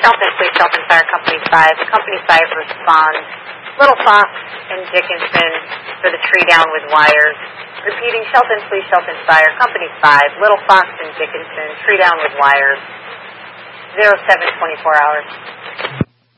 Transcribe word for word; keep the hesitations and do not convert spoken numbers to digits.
Shelton Police, Shelton Fire Company five. Company five responds. Little Fox and Dickinson for the tree down with wires. Repeating, Shelton Police, Shelton Fire Company five. Little Fox and Dickinson, tree down with wires. zero seven twenty-four hours.